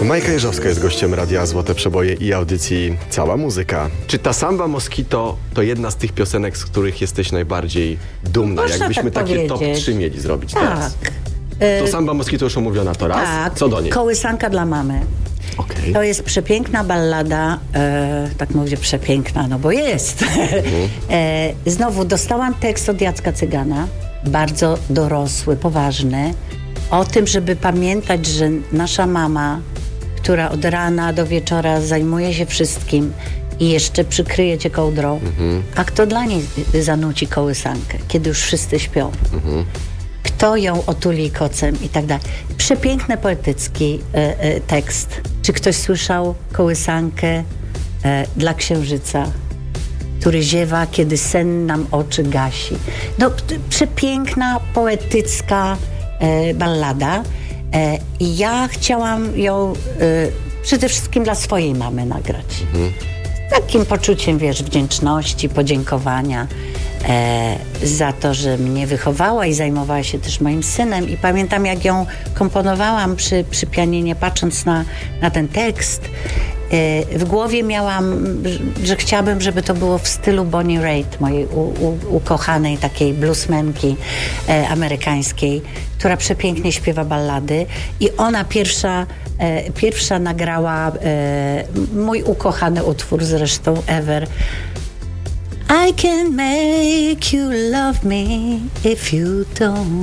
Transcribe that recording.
Majka Jeżowska jest gościem Radia Złote Przeboje i audycji Cała Muzyka. Czy ta Samba Mosquito to jedna z tych piosenek, z których jesteś najbardziej dumna? Można Jakbyśmy tak takie top powiedzieć. 3 mieli zrobić Tak. teraz. To Samba Mosquito już omówiona to raz. Tak. Co do niej? Kołysanka dla mamy. Okej. To jest przepiękna ballada, tak mówię przepiękna, no bo jest. Znowu dostałam tekst od Jacka Cygana, bardzo dorosły, poważny, o tym, żeby pamiętać, że nasza mama, która od rana do wieczora zajmuje się wszystkim i jeszcze przykryje cię kołdrą, a kto dla niej zanuci kołysankę, kiedy już wszyscy śpią? Kto ją otuli kocem i tak dalej. Przepiękny, poetycki tekst. Czy ktoś słyszał kołysankę dla księżyca, który ziewa, kiedy sen nam oczy gasi? No, przepiękna, poetycka ballada. I ja chciałam ją przede wszystkim dla swojej mamy nagrać. Z takim poczuciem, wiesz, wdzięczności, podziękowania za to, że mnie wychowała i zajmowała się też moim synem. I pamiętam, jak ją komponowałam przy pianinie, patrząc na ten tekst, w głowie miałam, że chciałabym, żeby to było w stylu Bonnie Raitt, mojej ukochanej takiej bluesmenki amerykańskiej, która przepięknie śpiewa ballady. I ona pierwsza nagrała mój ukochany utwór zresztą ever. I can make you love me if you don't